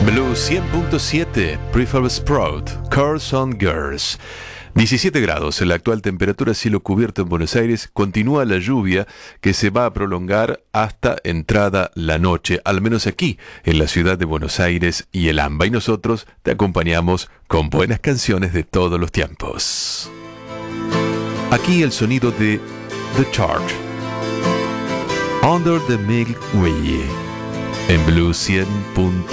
Blue 100.7, Prefer Sprout, Cars on Girls. 17 grados, la actual temperatura, cielo cubierto en Buenos Aires. Continúa la lluvia que se va a prolongar hasta entrada la noche, al menos aquí, en la ciudad de Buenos Aires y el AMBA. Y nosotros te acompañamos con buenas canciones de todos los tiempos. Aquí el sonido de The Charge, Under the Milky Way, en Blue 100.